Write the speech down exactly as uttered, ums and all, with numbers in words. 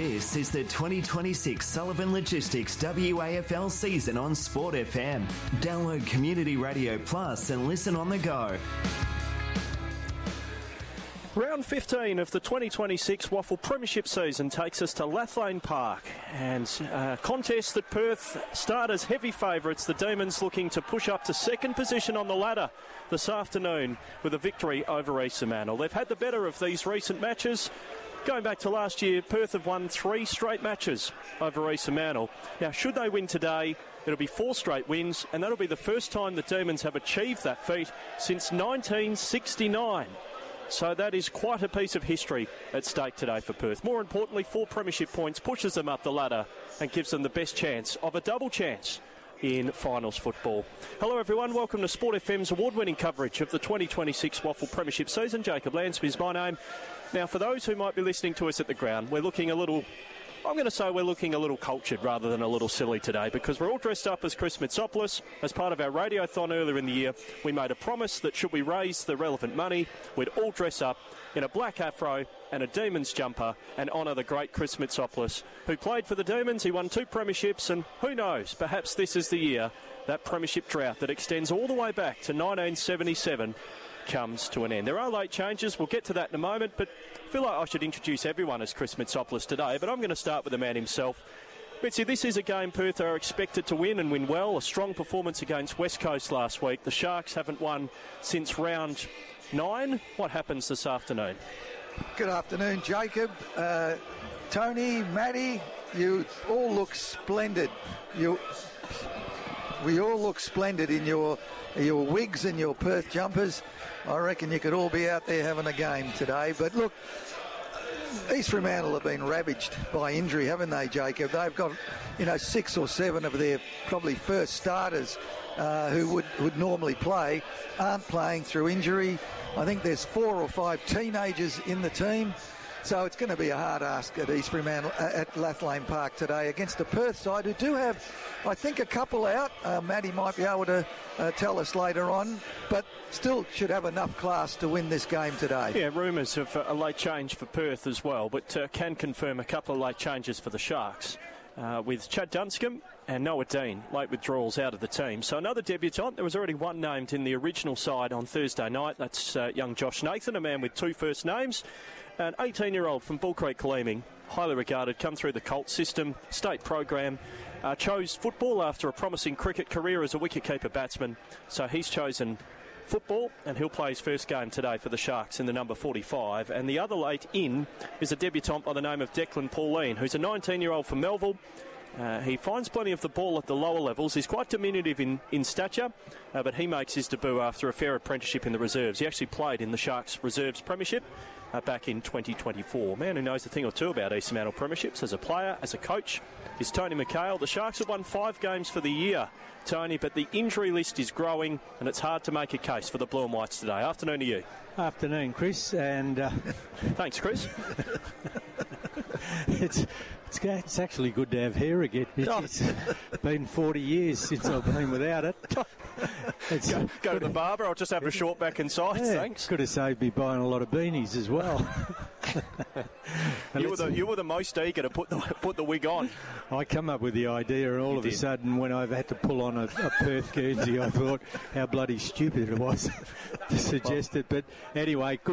This is the twenty twenty-six Sullivan Logistics W A F L season on Sport F M. Download Community Radio Plus and listen on the go. Round fifteen of the twenty twenty-six Waffle Premiership season takes us to Lathlane Park, and a contest that Perth start as heavy favourites. The Demons looking to push up to second position on the ladder this afternoon with a victory over East Fremantle. They've had the better of these recent matches. Going back to last year, Perth have won three straight matches over East Fremantle. Now, should they win today, it'll be four straight wins, and that'll be the first time the Demons have achieved that feat since nineteen sixty-nine. So that is quite a piece of history at stake today for Perth. More importantly, four premiership points pushes them up the ladder and gives them the best chance of a double chance in finals football. Hello everyone, welcome to Sport F M's award-winning coverage of the twenty twenty-six Waffle Premiership season. Jacob Lansby is my name. Now, for those who might be listening to us at the ground, we're looking a little... I'm going to say we're looking a little cultured rather than a little silly today, because we're all dressed up as Chris Mitsopoulos. As part of our radiothon earlier in the year, we made a promise that should we raise the relevant money, we'd all dress up in a black afro and a Demons jumper and honour the great Chris Mitsopoulos, who played for the Demons. He won two premierships, and who knows, perhaps this is the year that premiership drought that extends all the way back to nineteen seventy-seven comes to an end. There are late changes, we'll get to that in a moment, but I feel like I should introduce everyone as Chris Mitsopoulos today, but I'm going to start with the man himself. Mitzi, this is a game Perth are expected to win and win well. A strong performance against West Coast last week. The Sharks haven't won since round nine. What happens this afternoon? Good afternoon, Jacob. Uh, Tony, Matty, you all look splendid. You, we all look splendid in your your wigs and your Perth jumpers. I reckon you could all be out there having a game today. But look, East Fremantle have been ravaged by injury, haven't they, Jacob? They've got, you know, six or seven of their probably first starters uh, who would, would normally play, aren't playing through injury. I think there's four or five teenagers in the team. So it's going to be a hard ask at East Fremantle, uh, at Lathlane Park today against the Perth side, who do have, I think, a couple out. Uh, Matty might be able to uh, tell us later on, but still should have enough class to win this game today. Yeah, rumours of a late change for Perth as well, but uh, can confirm a couple of late changes for the Sharks. Uh, with Chad Dunscombe and Noah Dean, late withdrawals out of the team. So another debutant. There was already one named in the original side on Thursday night. That's uh, young Josh Nathan, a man with two first names. An eighteen-year-old from Bull Creek Gleaming, highly regarded, come through the Colt system, state program, uh, chose football after a promising cricket career as a wicketkeeper batsman. So he's chosen football, and he'll play his first game today for the Sharks in the number forty-five. And the other late in is a debutant by the name of Declan Pauline, who's a nineteen-year-old from Melville. Uh, he finds plenty of the ball at the lower levels. He's quite diminutive in, in stature, uh, but he makes his debut after a fair apprenticeship in the reserves. He actually played in the Sharks Reserves Premiership uh, back in twenty twenty-four. Man who knows a thing or two about East Fremantle Premierships as a player, as a coach, is Tony McHale. The Sharks have won five games for the year, Tony, but the injury list is growing, and it's hard to make a case for the Blue and Whites today. Afternoon to you. Afternoon, Chris, and... Uh, Thanks, Chris. it's, it's it's actually good to have hair again. It's, it's been forty years since I've been without it. It's go go to the barber. I'll just have a short back and sides, yeah, thanks. Could have saved me buying a lot of beanies as well. you, were the, you were the most eager to put the, put the wig on. I come up with the idea, and all you of did. a sudden, when I've had to pull on a, a Perth Guernsey, I thought how bloody stupid it was to suggest it. But anyway, good.